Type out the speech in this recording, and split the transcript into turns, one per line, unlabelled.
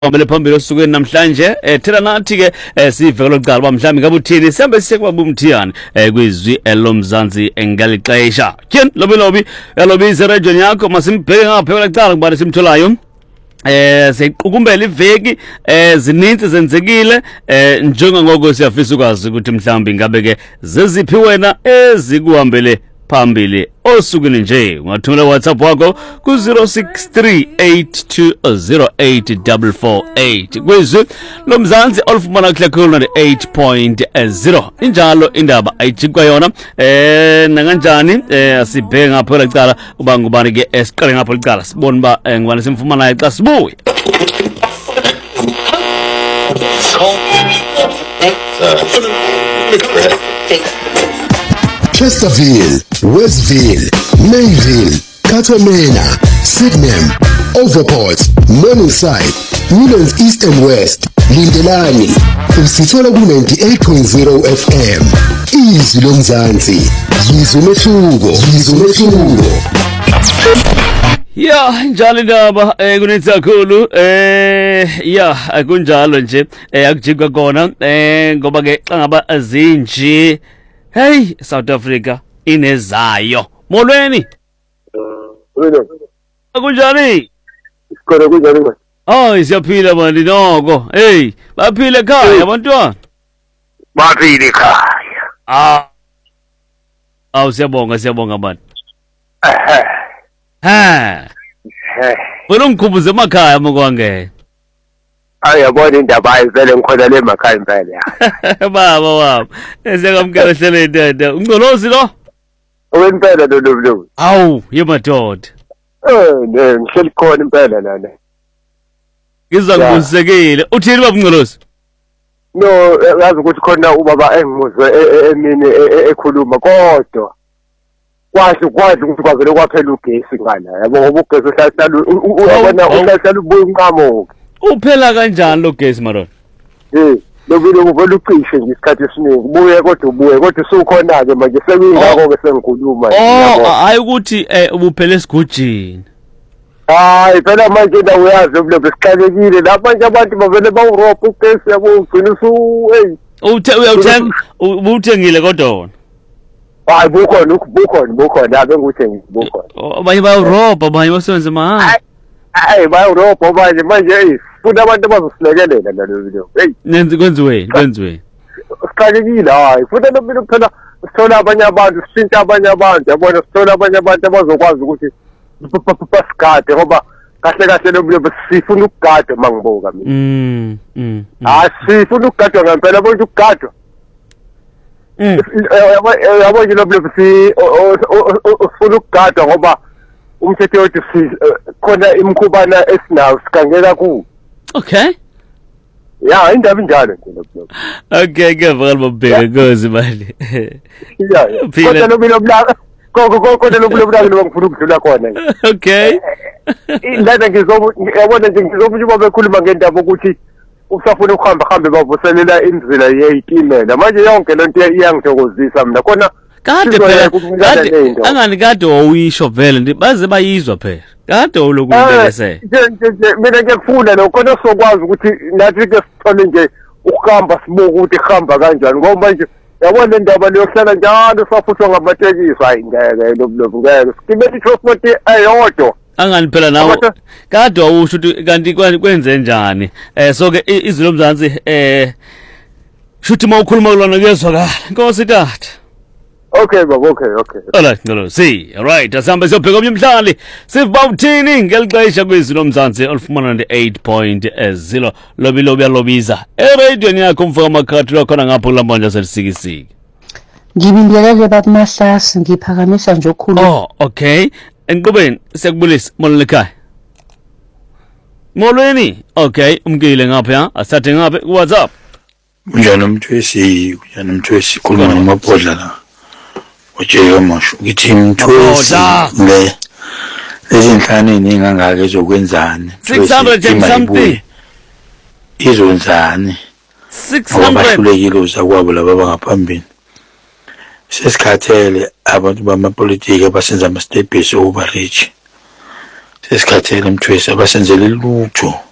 Omele phambili osukwini namhlanje thina nathi ke sive lokuqala ba mhlawumbe ngabe uthini sembe sike kwaba umthiyane kwizwi elomzansi engalixesha tyeni lobi yalobiza region yakho masimbheke ngapha lokuqala kubani simtholayo sequkumbela iveki zininzi zenzekile njengangoko siyafisa ukwazi ukuthi mhlawumbe ngabe ke zeziphi wena ezikuhambele phambili osukwini nje ungathumela WhatsApp wakho ku 0638208448 kwizwi lomzansi olufumana kuhle khulu 8.0 injalo indaba ayijikwa yona nakanjani asibheke ngapha lecala uba ngubani ke esiqale ngapha lecala sibone ba ngubani simfumana naye xa sibuye
Chesterfield, Westville, Mayville, Katamena, Sydenham, Overport, Morningside, Newlands East and West, Lindelani, usithola ku 98.0 FM. Izwi lomzansi, yizwe umehluko.
Ya njalo indaba kunethi kakhulu kunjalo nje akujikwa kona ngoba ke xa ngaba azinje hey South Africa inezayo molweni akunjani
Isikole kunjani manje?
Hayi siyaphila manje noko hey baphile ekhaya abantwana
Baphile ekhaya.
Siyabonga manje Wena ungikhumbuze emakhaya mokwange
Ayabona indaba ayivele ngikhona le emakhaya impela ya.
Baba esekamkela hlele ndada ungcolosi lo
Owempela lo.
Awu yemadoda
Ngihleli khona impela lana.
Ngizangibuzisekile uthini baba ungcolosi
No yazi ukuthi khona ubaba engimuzwe emini ekhuluma kodwa kwazi ukuthi kwavele kwaphela ugesi ngala yabo ngoba ugesi uhlala ubuye unqamuke
uphela kanjani lo gesi maron
lobile uvela ucishe nje isikhathi esiningi ubuye kodwa usukhona ke manje sekuyingakho ke sengikhuluma
hayi ukuthi ubuphela esigujini
hayi phela manje ndawo yazi ubulobe siqalekile lapha manje abantu bavele bawurobha ugesi yabo ugcina
ubuthengile kodwa
hayi bukhona abe ngikuthengile bukhona
abanye bayurobha abanye basebenze mahala
hayi bayurobha manje funa abantu abazosilekelela nalo video
kwenziwe
siqalekile hayi futhi nobilo phela sithola abanye abantu sithinta abanye abantu yabona sithola abanye abantu abazokwazi ukuthi basigade ngoba kahle nobilo sifuna ukugada mangibuka mina sifuna ukugadwa ngempela bonke ukugadwa yabo nje nobilo ufuna ukugadwa ngoba umthetho wethi khona imkhubana esinawo sikangela ku
okay
ya indaba injalo nje nobilo
okay ngevakala babheke ngozi manje
kodwa nobilo blaka kodwa nobilo blaka lo ngifuna ukudlula khona
okay
indaba ngizobona nje ngizobuye bekhuluma ngendaba ukuthi usafuna ukuhamba bavuselela indlela yeyitimela manje yonke lento iyangithokozisa mina khona
kade kade wawuyisho vele baze bayizwa phela kade ulokulelese
mina ngiyakufunda lokho khona sokwazi ukuthi nathi ke sithole nje ukuhamba sibuka ukuthi ihamba kanjani ngoba manje yabona indaba leyohlala njalo safuthwa ngamatekisi hayi ngeke ngeke sigibele transport eyodwa
angani phela nawo kade wawusho ukuthi kanti kwenze njani so ke izwi lomzansi shuthi mawukhuluma kulona kuyezwakala inkosi tata
Okay baba okay
alright ngalo see alright asamba siyobheka umhlali siva uthini ngelixesha kwizwi lomzansi olufumana 8.0 lobiza eradio yakho mfaka amakhathi lakhona ngapho kulambonja selisikisiki
ngibingelele baba Masasi ngiphakamisa nje okhulu
okay enqubeni siyakubulisa molweni ekhaya molweni okay umkile ngapha asathe ngapha ku WhatsApp
unjani umthwesi khuluma nomabhodla la Ujeke masho ngithi mthwesi le lezinhlanu ningangake ezokwenzani
600 and something
izonzani
600
bahlulekile uzakwabo laba bangaphambili sesikhathele abantu bamapolitiki abasenza ama stepes over rich sesikhathele mthwesi abasenzele lutho